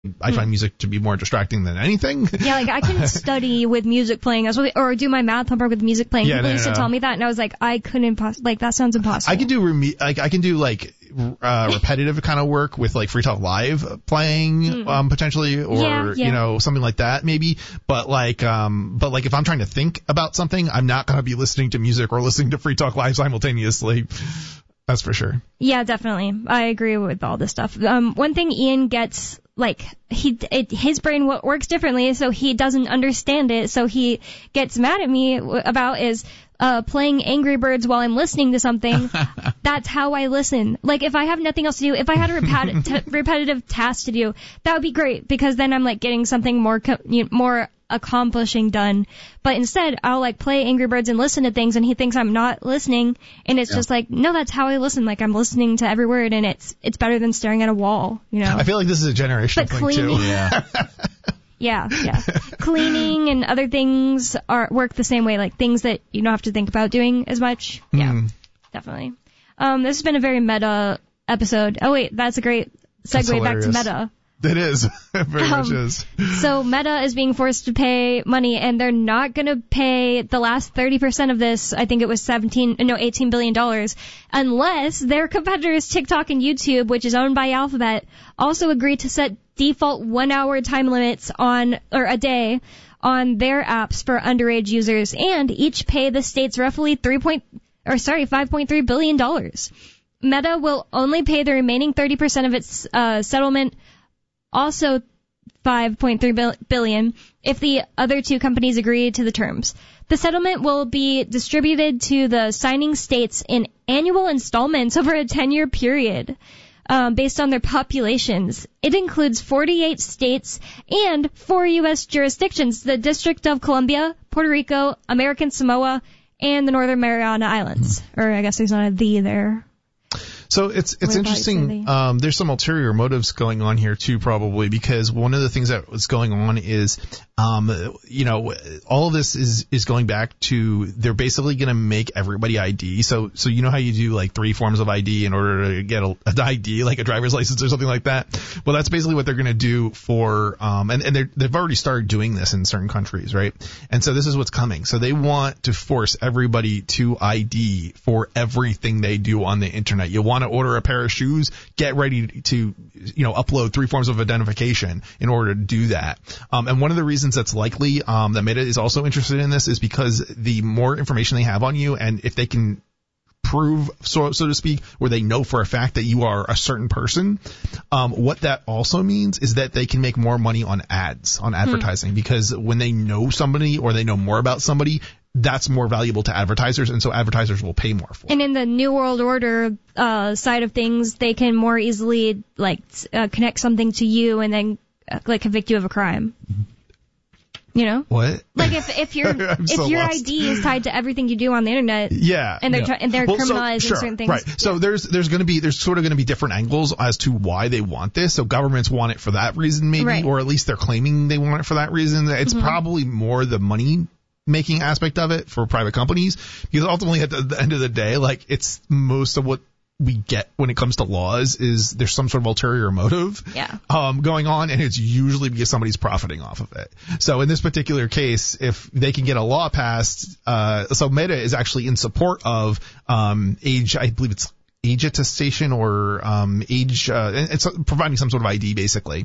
I find music to be more distracting than anything. Yeah, like I couldn't study with music playing or do my math homework with music playing. People used to tell me that, and I was like, I couldn't that sounds impossible. I can do repetitive kind of work with like Free Talk Live playing potentially, or you know, something like that maybe. But like if I'm trying to think about something, I'm not going to be listening to music or listening to Free Talk Live simultaneously. That's for sure. Yeah, definitely. I agree with all this stuff. One thing Ian gets, like, his brain works differently, so he doesn't understand it, so he gets mad at me about is playing Angry Birds while I'm listening to something. That's how I listen. Like, if I have nothing else to do, if I had a repetitive task to do, that would be great, because then I'm, like, getting something more accomplishing done. But instead, I'll like play Angry Birds and listen to things, and he thinks I'm not listening, and it's just like, no, that's how I listen. Like, I'm listening to every word, and it's better than staring at a wall, you know. I feel like this is a generational thing too. Yeah. Cleaning and other things work the same way, like things that you don't have to think about doing as much. Yeah, definitely. This has been a very meta episode. Oh wait, that's a great segue back to meta. It is. It very much is. So Meta is being forced to pay money, and they're not going to pay the last 30% of this. I think it was $18 billion, unless their competitors TikTok and YouTube, which is owned by Alphabet, also agree to set default 1-hour time limits a day on their apps for underage users, and each pay the states roughly $5.3 billion. Meta will only pay the remaining 30% of its settlement, also $5.3 billion, if the other two companies agree to the terms. The settlement will be distributed to the signing states in annual installments over a 10-year period, based on their populations. It includes 48 states and 4 U.S. jurisdictions: the District of Columbia, Puerto Rico, American Samoa, and the Northern Mariana Islands. Or I guess there's not a "the" there. So it's interesting. There's some ulterior motives going on here too, probably, because one of the things that was going on is, all of this is going back to, they're basically going to make everybody ID. So you know how you do like 3 forms of ID in order to get an ID, like a driver's license or something like that? Well, that's basically what they're going to do for, and they've already started doing this in certain countries, right? And so this is what's coming. So they want to force everybody to ID for everything they do on the internet. You want to order a pair of shoes, get ready to, upload 3 forms of identification in order to do that. And one of the reasons that's likely, that Meta is also interested in this is because the more information they have on you, and if they can prove, so to speak, where they know for a fact that you are a certain person, what that also means is that they can make more money on ads, on advertising, because when they know somebody or they know more about somebody, that's more valuable to advertisers, and so advertisers will pay more for it. And in the New World Order side of things, they can more easily connect something to you and then convict you of a crime. You know? What? Like if your ID is tied to everything you do on the internet, and they're criminalizing certain things. Right. So there's sort of going to be different angles as to why they want this. So governments want it for that reason, maybe, or at least they're claiming they want it for that reason. It's probably more the money making aspect of it for private companies, because ultimately at the end of the day, like, it's most of what we get when it comes to laws is there's some sort of ulterior motive going on, and it's usually because somebody's profiting off of it. So in this particular case, if they can get a law passed, so Meta is actually in support of I believe it's age attestation or it's providing some sort of ID basically.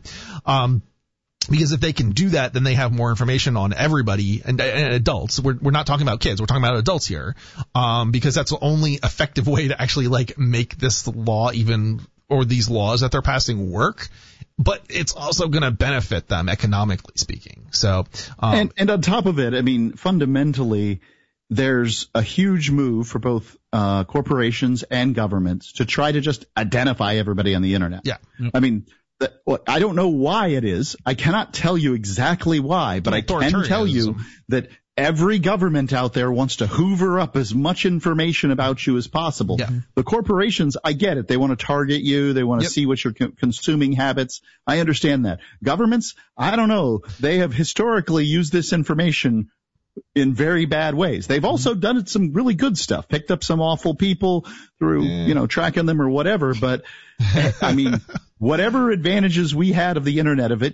Because if they can do that, then they have more information on everybody and adults. We're not talking about kids. We're talking about adults here. Because that's the only effective way to actually make this law or these laws that they're passing work. But it's also going to benefit them economically speaking. So, and on top of it, I mean, fundamentally, there's a huge move for both corporations and governments to try to just identify everybody on the internet. Yeah. I mean, I don't know why it is. I cannot tell you exactly why, but I can tell you that every government out there wants to hoover up as much information about you as possible. Yeah. The corporations, I get it. They want to target you. They want to see what your consuming habits. I understand that. Governments, I don't know. They have historically used this information in very bad ways. They've also done some really good stuff, picked up some awful people through, tracking them or whatever. But I mean, whatever advantages we had of the internet,